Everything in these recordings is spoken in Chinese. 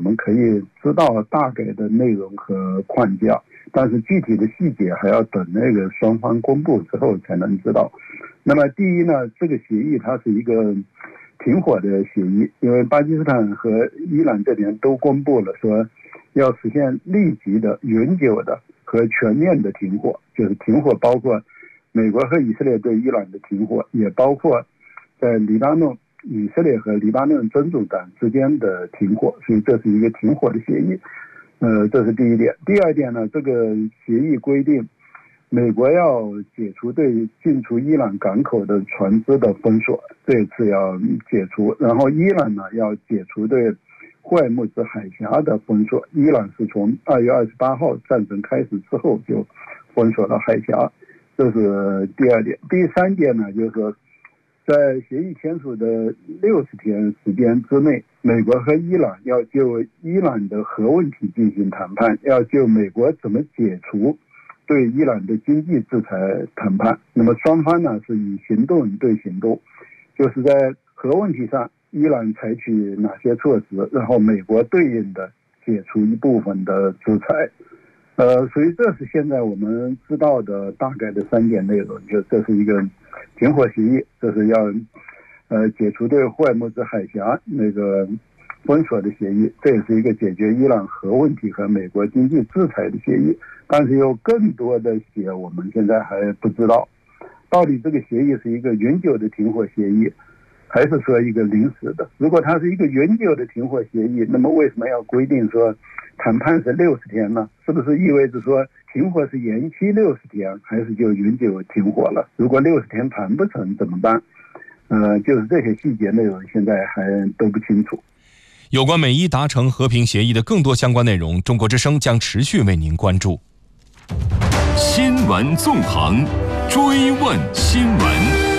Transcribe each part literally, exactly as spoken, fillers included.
们可以知道大概的内容和框架，但是具体的细节还要等那个双方公布之后才能知道。那么第一呢，这个协议它是一个停火的协议，因为巴基斯坦和伊朗这边都公布了说要实现立即的、永久的和全面的停火，就是停火包括美国和以色列对伊朗的停火，也包括在黎巴嫩以色列和黎巴嫩真主党之间的停火，所以这是一个停火的协议。呃，这是第一点。第二点呢，这个协议规定美国要解除对进出伊朗港口的船只的封锁，这一次要解除，然后伊朗呢要解除对霍尔木兹海峡的封锁。伊朗是从二月二十八号战争开始之后就封锁了海峡，这是第二点。第三点呢，就是说在协议签署的六十天时间之内，美国和伊朗要就伊朗的核问题进行谈判，要就美国怎么解除对伊朗的经济制裁谈判。那么双方呢是以行动对行动，就是在核问题上伊朗采取哪些措施，然后美国对应的解除一部分的制裁。呃，所以这是现在我们知道的大概的三点内容，就这是一个停火协议，这是要呃解除对霍尔木兹海峡那个封锁的协议，这也是一个解决伊朗核问题和美国经济制裁的协议。但是有更多的些我们现在还不知道，到底这个协议是一个永久的停火协议，还是说一个临时的。如果它是一个永久的停火协议，那么为什么要规定说谈判是六十天呢？是不是意味着说停火是延期六十天，还是就永久停火了？如果六十天谈不成怎么办？呃，就是这些细节内容现在还都不清楚。 有关美伊达成和平协议的更多相关内容，中国之声将持续为您关注。 新闻纵横，追问新闻。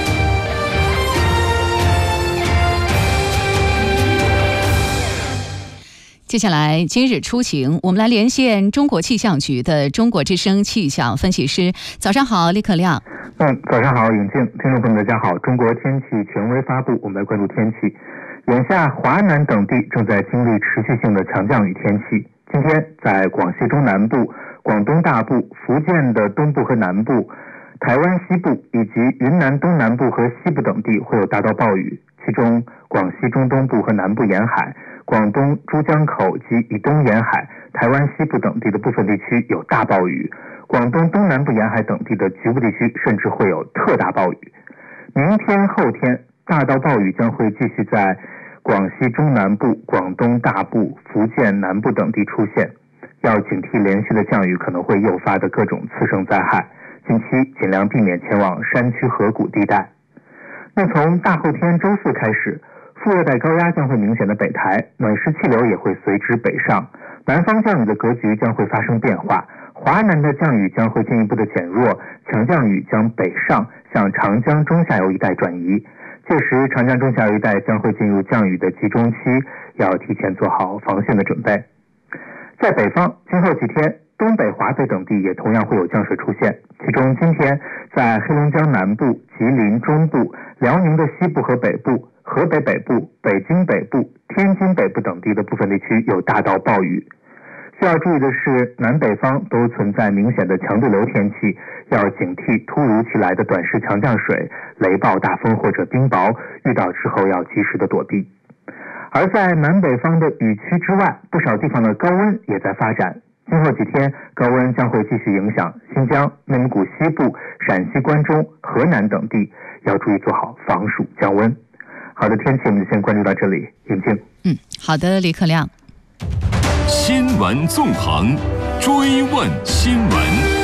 接下来今日出行，我们来连线中国气象局的中国之声气象分析师。早上好，李可亮。 嗯，早上好，尹静，听众朋友们大家好。中国天气权威发布，我们来关注天气。眼下华南等地正在经历持续性的强降雨天气。今天在广西中南部、广东大部、福建的东部和南部、台湾西部以及云南东南部和西部等地会有大到暴雨，其中广西中东部和南部沿海、广东珠江口及以东沿海、台湾西部等地的部分地区有大暴雨，广东东南部沿海等地的局部地区甚至会有特大暴雨。明天后天大到暴雨将会继续在广西中南部、广东大部、福建南部等地出现，要警惕连续的降雨可能会诱发的各种次生灾害，近期尽量避免前往山区河谷地带。那从大后天周四开始，副热带高压将会明显的北抬，暖湿气流也会随之北上，南方降雨的格局将会发生变化，华南的降雨将会进一步的减弱，强降雨将北上向长江中下游一带转移。届时长江中下游一带将会进入降雨的集中期，要提前做好防汛的准备。在北方，今后几天东北、华北等地也同样会有降水出现，其中今天在黑龙江南部、吉林中部、辽宁的西部和北部、河北北部、北京北部、天津北部等地的部分地区有大到暴雨。需要注意的是，南北方都存在明显的强对流天气，要警惕突如其来的短时强降水、雷暴大风或者冰雹，遇到之后要及时的躲避。而在南北方的雨区之外，不少地方的高温也在发展。今后几天，高温将会继续影响新疆、内蒙古西部、陕西关中、河南等地，要注意做好防暑降温。好的，天气我们就先关注到这里，尹静。 嗯，好的，李可亮。 新闻纵横，追问新闻。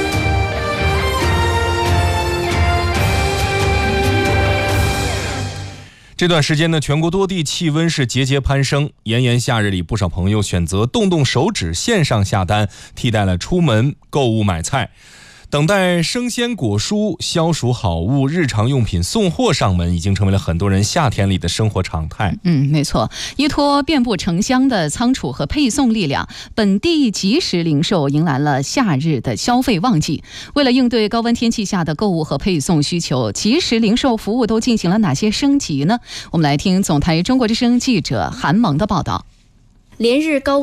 这段时间呢，全国多地气温是节节攀升，炎炎夏日里，不少朋友选择动动手指线上下单，替代了出门购物买菜。等待生鲜果蔬、消暑好物、日常用品送货上门，已经成为了很多人夏天里的生活常态。 嗯，没错，依托遍布城乡的仓储和配送力量，本地即时零售迎来了夏日的消费旺季。为了应对高温天气下的购物和配送需求，即时零售服务都进行了哪些升级呢？我们来听总台中国之声记者韩萌的报道。 连日高